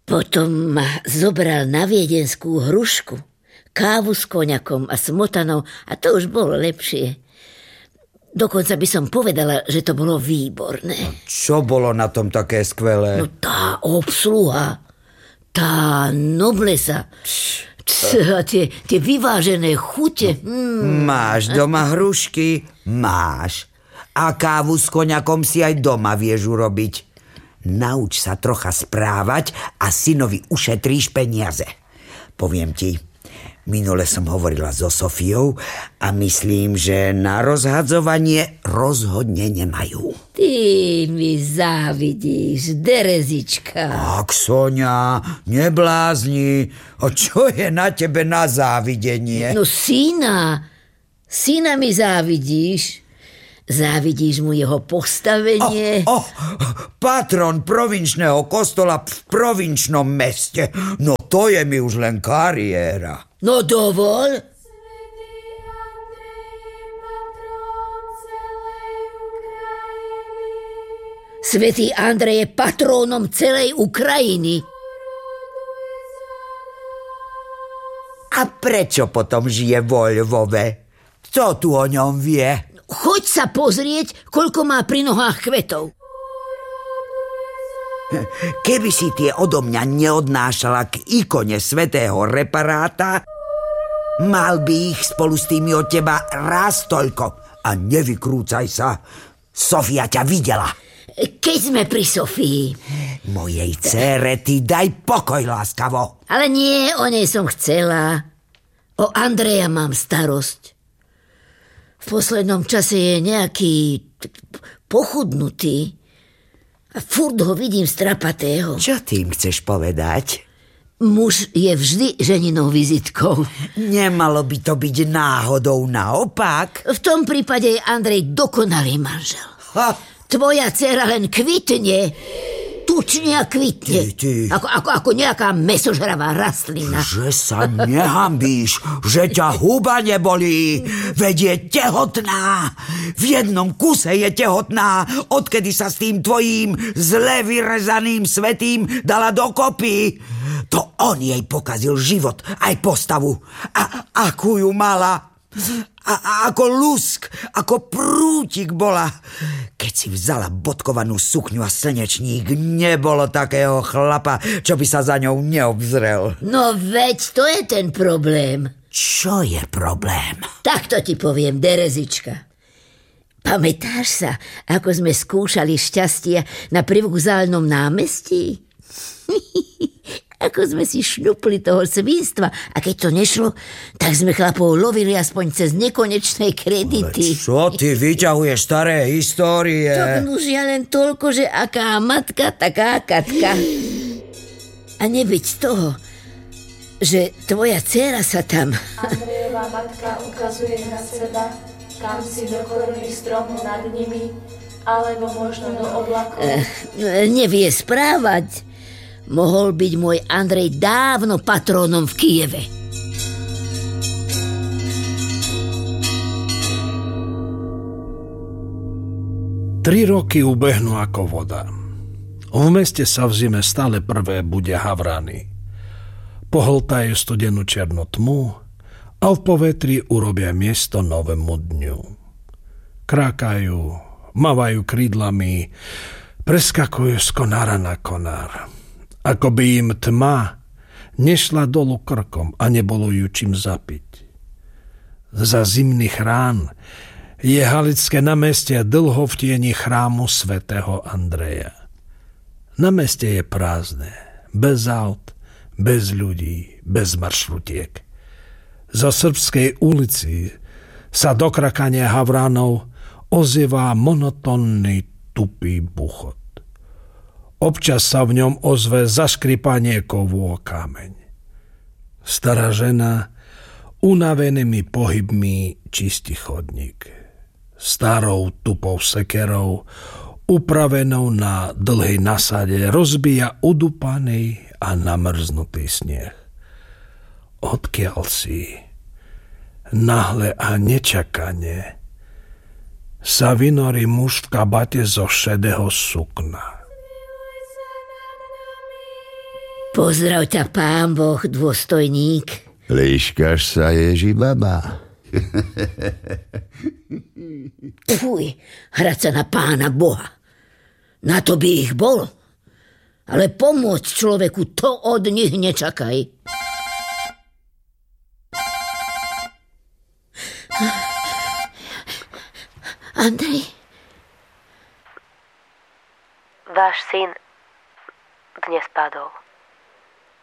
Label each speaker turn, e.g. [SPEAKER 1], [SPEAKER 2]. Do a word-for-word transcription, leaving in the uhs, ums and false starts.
[SPEAKER 1] Potom ma zobral na viedenskú hrušku, kávu s koňakom a smotanou a to už bolo lepšie. Dokonca by som povedala, že to bolo výborné.
[SPEAKER 2] No, čo bolo na tom také skvelé?
[SPEAKER 1] No tá obsluha, tá noblesa, a tie, tie vyvážené chute.
[SPEAKER 2] Mm. Máš doma hrušky? Máš. A kávu s koňakom si aj doma vieš urobiť. Nauč sa trocha správať a synovi ušetríš peniaze. Poviem ti, minule som hovorila so Sofiou a myslím, že na rozhadzovanie rozhodne nemajú.
[SPEAKER 1] Ty mi závidíš, Derezička.
[SPEAKER 2] Ak, Soňa, neblázni. A čo je na tebe na závidenie?
[SPEAKER 1] No syna, syna mi závidíš. Závidíš mu jeho postavenie?
[SPEAKER 2] Oh, oh, patron provinčného kostola v provinčnom meste. No to je mi už len kariéra.
[SPEAKER 1] No dovol. Svätý Andrej je patrónom celej Ukrajiny.
[SPEAKER 2] A prečo potom žije vo Lvove? Kto tu o ňom vie?
[SPEAKER 1] Choď sa pozrieť, koľko má pri nohách kvetov.
[SPEAKER 2] Keby si tie odo mňa neodnášala k ikone svätého Reparáta, mal by ich spolu s tými od teba raz toľko. A nevykrúcaj sa, Sofia ťa videla.
[SPEAKER 1] Keď sme pri Sofii.
[SPEAKER 2] Mojej dcére ty daj pokoj, láskavo.
[SPEAKER 1] Ale nie, o nej som chcela. O Andreja mám starosť. V poslednom čase je nejaký pochudnutý a furt ho vidím strapatého.
[SPEAKER 2] Čo tým chceš povedať?
[SPEAKER 1] Muž je vždy ženinou vizitkou.
[SPEAKER 2] Nemalo by to byť náhodou naopak?
[SPEAKER 1] V tom prípade je Andrej dokonalý manžel.
[SPEAKER 2] Ha.
[SPEAKER 1] Tvoja dcera len kvitne, tučne a kvitne.
[SPEAKER 2] Ty, ty.
[SPEAKER 1] Ako, ako, ako nejaká mäsožravá rastlina.
[SPEAKER 2] Že sa nehambíš, že ťa huba nebolí. Veď je tehotná. V jednom kuse je tehotná, odkedy sa s tým tvojím zle vyrezaným svätým dala dokopy. To on jej pokazil život, aj postavu. A akú ju mala. A, a ako lusk, ako prútik bola. Keď si vzala bodkovanú sukňu a slnečník, nebolo takého chlapa, čo by sa za ňou neobzrel.
[SPEAKER 1] No veď to je ten problém.
[SPEAKER 2] Čo je problém?
[SPEAKER 1] Tak to ti poviem, Derezička. Pamätáš sa, ako sme skúšali šťastie na privokzálnom námestí? Ako sme si šľupli toho svinstva a keď to nešlo, tak sme chlapov lovili aspoň cez nekonečné kredity.
[SPEAKER 2] Ale čo ty vyťahuješ staré histórie?
[SPEAKER 1] Tak už ja len toľko, že aká matka, taká katka. A nebyť toho, že tvoja dcéra sa tam...
[SPEAKER 3] Andrejová matka ukazuje na seba, kam si do koruny stromu nad nimi, alebo možno do oblakov.
[SPEAKER 1] E, nevie správať. Mohol byť môj Andrej dávno patrónom v Kyjeve.
[SPEAKER 4] Tri roky ubehnú ako voda. V meste sa v zime stále prvé bude havrany. Pohltajú studenú černú tmu a v povetri urobia miesto novému dňu. Krákajú, mávajú krídlami, preskakujú z konára na konár. Ako by im tma nešla dolu krkom a nebolo ju čím zapiť. Za zimných rán je Halické námestie dlho v tieni chrámu svätého Andreja. Námestie je prázdne, bez aut, bez ľudí, bez maršrutiek. Za Srbskej ulici sa do krakania havránov ozýva monotónny tupý buchot. Občas sa v ňom ozve zaškripanie kovu o kameň. Stará žena unavenými pohybmi čistí chodník. Starou tupou sekerou, upravenou na dlhej nasade, rozbíja udupaný a namrznutý sneh. Odkiaľ si, nahle a nečakane, sa vynorí muž v kabate zo šedého sukna.
[SPEAKER 1] Pozdrav ťa, pán Boh, dôstojník.
[SPEAKER 5] Líškaš sa, Ježi baba.
[SPEAKER 1] Fuj, hrať sa na pána Boha. Na to by ich bolo. Ale pomôcť človeku, to od nich nečakaj. Andrej?
[SPEAKER 6] Váš syn dnes padol.